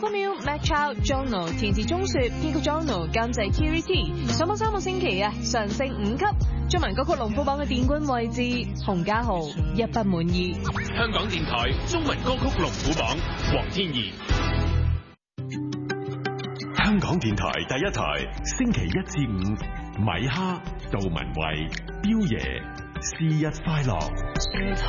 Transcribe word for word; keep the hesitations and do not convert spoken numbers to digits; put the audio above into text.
曲苗 Mac Chow、Jono 填詞鐘雪，編曲 Jono， 監製 Kiri T。上榜三個星期啊，上升五級。中文歌曲龍虎榜嘅殿軍位置，洪家豪一不滿意。 香港電台中文歌曲龍虎榜，黃天怡。 香港電台第一台，星期一至五，米哈、杜文慧、彪爺，是日快樂。